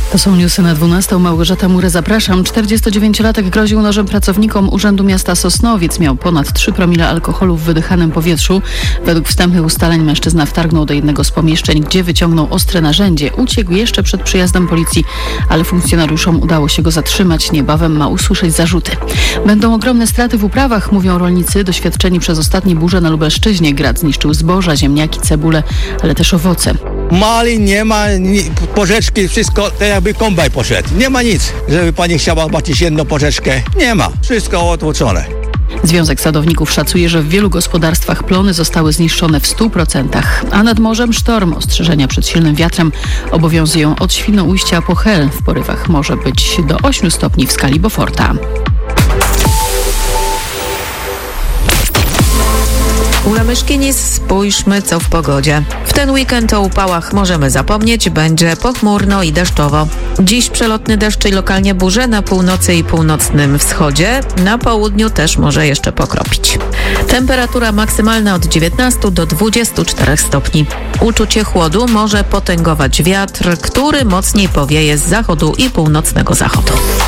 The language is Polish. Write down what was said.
To są newsy na 12. Małgorzata Murę, zapraszam. 49-latek groził nożem pracownikom Urzędu Miasta Sosnowiec. Miał ponad 3 promile alkoholu w wydychanym powietrzu. Według wstępnych ustaleń mężczyzna wtargnął do jednego z pomieszczeń, gdzie wyciągnął ostre narzędzie. Uciekł jeszcze przed przyjazdem policji, ale funkcjonariuszom udało się go zatrzymać. Niebawem ma usłyszeć zarzuty. Będą ogromne straty w uprawach, mówią rolnicy doświadczeni przez ostatnie burze na Lubelszczyźnie. Grad zniszczył zboża, ziemniaki, cebulę, ale też owoce. Malin nie ma, porzeczki, wszystko tak jakby kombaj poszedł. Nie ma nic, żeby pani chciała zobaczyć jedną porzeczkę. Nie ma, wszystko otłoczone. Związek Sadowników szacuje, że w wielu gospodarstwach plony zostały zniszczone w 100%, a nad morzem sztorm. Ostrzeżenia przed silnym wiatrem obowiązują od Świnoujścia po Hel. W porywach może być do 8 stopni w skali Beauforta. Ula Myszkinis, spójrzmy co w pogodzie. W ten weekend o upałach możemy zapomnieć, będzie pochmurno i deszczowo. Dziś przelotny deszcz i lokalnie burze na północy i północnym wschodzie. Na południu też może jeszcze pokropić. Temperatura maksymalna od 19 do 24 stopni. Uczucie chłodu może potęgować wiatr, który mocniej powieje z zachodu i północnego zachodu.